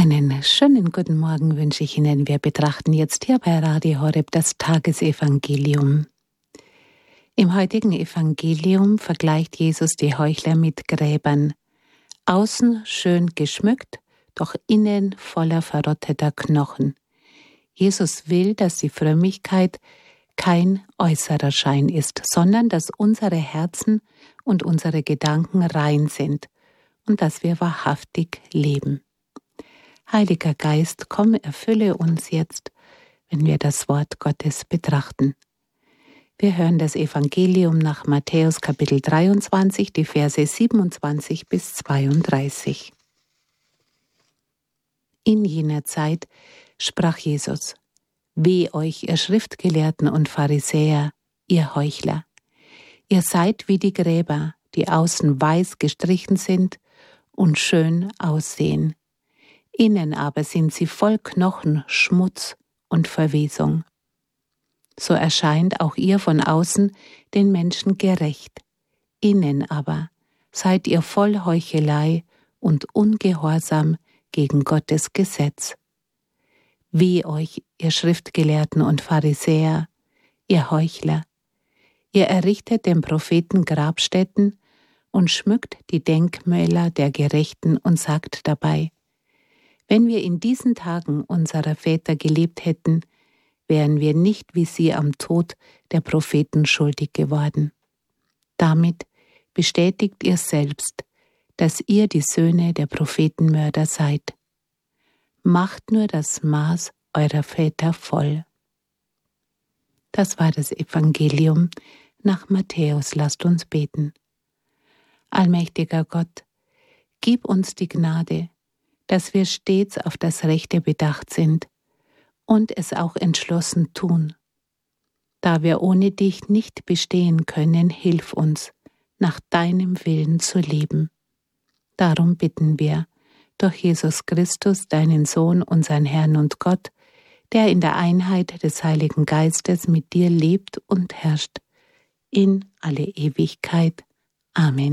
Einen schönen guten Morgen wünsche ich Ihnen. Wir betrachten jetzt hier bei Radio Horeb das Tagesevangelium. Im heutigen Evangelium vergleicht Jesus die Heuchler mit Gräbern. Außen schön geschmückt, doch innen voller verrotteter Knochen. Jesus will, dass die Frömmigkeit kein äußerer Schein ist, sondern dass unsere Herzen und unsere Gedanken rein sind und dass wir wahrhaftig leben. Heiliger Geist, komm, erfülle uns jetzt, wenn wir das Wort Gottes betrachten. Wir hören das Evangelium nach Matthäus Kapitel 23, die Verse 27 bis 32. In jener Zeit sprach Jesus: Weh euch, ihr Schriftgelehrten und Pharisäer, ihr Heuchler! Ihr seid wie die Gräber, die außen weiß gestrichen sind und schön aussehen. Innen aber sind sie voll Knochen, Schmutz und Verwesung. So erscheint auch ihr von außen den Menschen gerecht. Innen aber seid ihr voll Heuchelei und Ungehorsam gegen Gottes Gesetz. Weh euch, ihr Schriftgelehrten und Pharisäer, ihr Heuchler! Ihr errichtet den Propheten Grabstätten und schmückt die Denkmäler der Gerechten und sagt dabei: Wenn wir in diesen Tagen unserer Väter gelebt hätten, wären wir nicht wie sie am Tod der Propheten schuldig geworden. Damit bestätigt ihr selbst, dass ihr die Söhne der Prophetenmörder seid. Macht nur das Maß eurer Väter voll. Das war das Evangelium nach Matthäus. Lasst uns beten. Allmächtiger Gott, gib uns die Gnade, dass wir stets auf das Rechte bedacht sind und es auch entschlossen tun. Da wir ohne dich nicht bestehen können, hilf uns, nach deinem Willen zu leben. Darum bitten wir, durch Jesus Christus, deinen Sohn, unseren Herrn und Gott, der in der Einheit des Heiligen Geistes mit dir lebt und herrscht, in alle Ewigkeit. Amen.